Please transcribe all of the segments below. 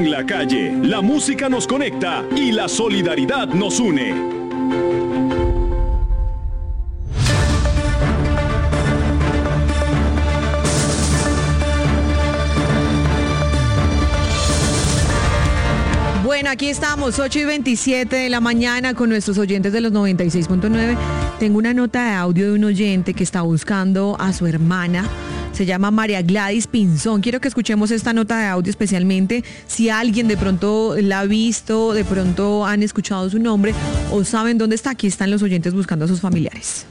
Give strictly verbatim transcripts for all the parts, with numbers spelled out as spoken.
En la calle, la música nos conecta y la solidaridad nos une. Bueno, aquí estamos, ocho y veintisiete de la mañana con nuestros oyentes de los noventa y seis punto nueve. Tengo una nota de audio de un oyente que está buscando a su hermana. Se llama María Gladys Pinzón. Quiero que escuchemos esta nota de audio especialmente si alguien de pronto la ha visto, de pronto han escuchado su nombre o saben dónde está. Aquí están los oyentes buscando a sus familiares.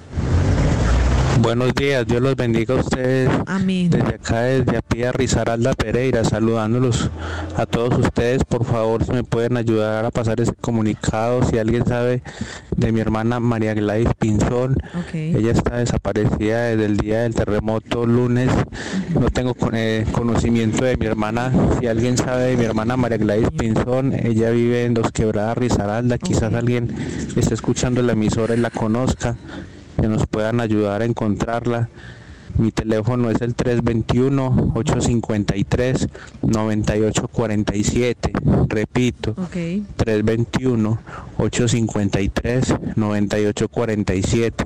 Buenos días, Dios los bendiga a ustedes. Amén. Desde acá, desde Apía Risaralda Pereira, saludándolos a todos ustedes. Por favor, si me pueden ayudar a pasar ese comunicado, si alguien sabe de mi hermana María Gladys Pinzón. Okay. Ella está desaparecida desde el día del terremoto lunes. No tengo eh, conocimiento de mi hermana. Si alguien sabe de mi hermana María Gladys Pinzón, ella vive en Dos Quebradas, Risaralda. Quizás okay. alguien esté escuchando la emisora y la conozca, que nos puedan ayudar a encontrarla. Mi teléfono es el tres dos uno, ocho cinco tres, nueve ocho cuatro siete. Repito, okay. tres dos uno, ocho cinco tres, nueve ocho cuatro siete.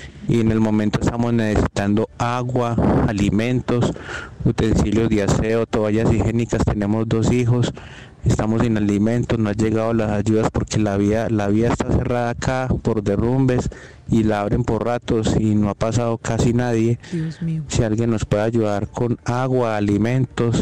Y en el momento estamos necesitando agua, alimentos, utensilios de aseo, toallas higiénicas. Tenemos dos hijos. Estamos sin alimentos, no han llegado las ayudas porque la vía, la vía está cerrada acá por derrumbes y la abren por ratos y no ha pasado casi nadie. Dios mío. Si alguien nos puede ayudar con agua, alimentos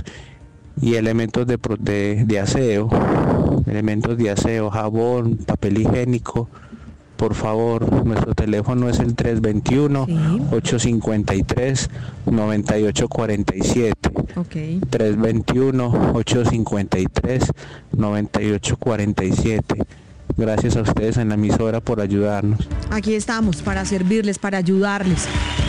y elementos de, de, de aseo, elementos de aseo, jabón, papel higiénico, por favor. Nuestro teléfono es el tres dos uno, sí. ocho cinco tres, nueve ocho cuatro siete. Okay. tres dos uno, ocho cinco tres, nueve ocho cuatro siete. Gracias a ustedes en la emisora por ayudarnos. Aquí estamos para servirles, para ayudarles.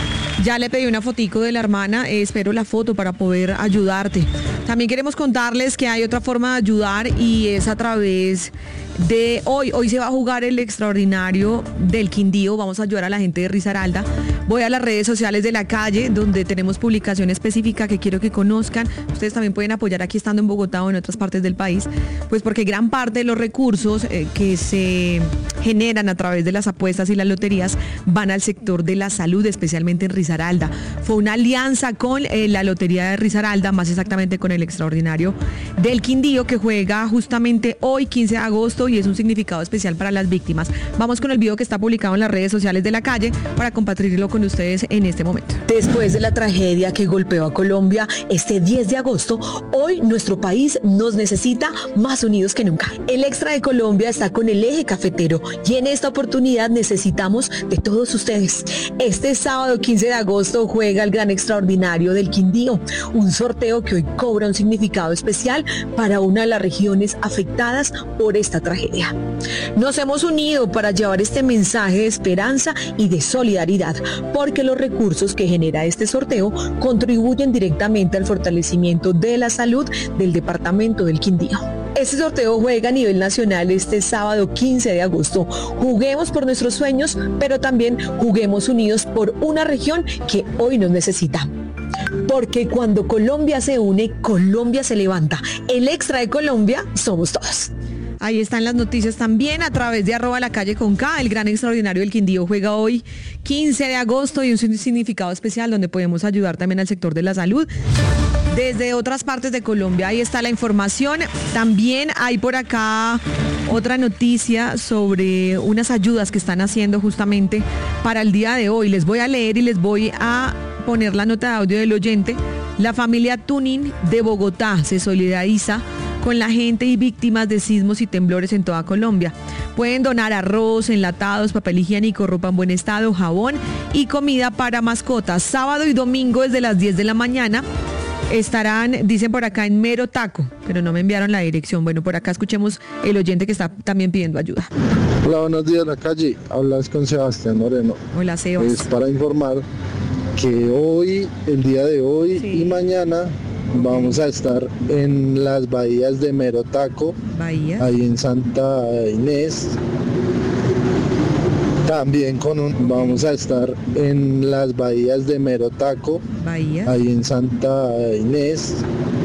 Ya le pedí una fotico de la hermana, eh, espero la foto para poder ayudarte. También queremos contarles que hay otra forma de ayudar y es a través de hoy. Hoy se va a jugar el extraordinario del Quindío. Vamos a ayudar a la gente de Risaralda. Voy a las redes sociales de la calle donde tenemos publicación específica que quiero que conozcan. Ustedes también pueden apoyar aquí estando en Bogotá o en otras partes del país, pues porque gran parte de los recursos eh, que se generan a través de las apuestas y las loterías van al sector de la salud, especialmente en Risaralda. Fue una alianza con eh, la Lotería de Risaralda, más exactamente con el extraordinario del Quindío, que juega justamente hoy, quince de agosto, y es un significado especial para las víctimas. Vamos con el video que está publicado en las redes sociales de la calle para compartirlo con ustedes en este momento. Después de la tragedia que golpeó a Colombia este diez de agosto, hoy nuestro país nos necesita más unidos que nunca. El Extra de Colombia está con el eje cafetero y en esta oportunidad necesitamos de todos ustedes. Este sábado quince de agosto juega el gran extraordinario del Quindío, un sorteo que hoy cobra un significado especial para una de las regiones afectadas por esta tragedia. Nos hemos unido para llevar este mensaje de esperanza y de solidaridad, porque los recursos que genera este sorteo contribuyen directamente al fortalecimiento de la salud del departamento del Quindío. Este sorteo juega a nivel nacional este sábado quince de agosto. Juguemos por nuestros sueños, pero también juguemos unidos por una región que hoy nos necesita. Porque cuando Colombia se une, Colombia se levanta. El Extra de Colombia somos todos. Ahí están las noticias también a través de arroba la calle con K. El gran extraordinario del Quindío juega hoy quince de agosto y un significado especial donde podemos ayudar también al sector de la salud desde otras partes de Colombia. Ahí está la información. También hay por acá otra noticia sobre unas ayudas que están haciendo justamente para el día de hoy. Les voy a leer y les voy a poner la nota de audio del oyente. La familia Tunin de Bogotá se solidariza con la gente y víctimas de sismos y temblores en toda Colombia. Pueden donar arroz, enlatados, papel higiénico, ropa en buen estado, jabón y comida para mascotas. Sábado y domingo desde las diez de la mañana estarán, dicen por acá, en Mero Taco, pero no me enviaron la dirección. Bueno, por acá escuchemos el oyente que está también pidiendo ayuda. Hola, buenos días, la calle. Hablas con Sebastián Moreno. Hola, Sebas. Es para informar que hoy, el día de hoy sí. y mañana vamos a estar en las bahías de Mero Taco, Bahía. ahí en Santa Inés. También con un, vamos a estar en las bahías de Mero Taco, Bahía. ahí en Santa Inés.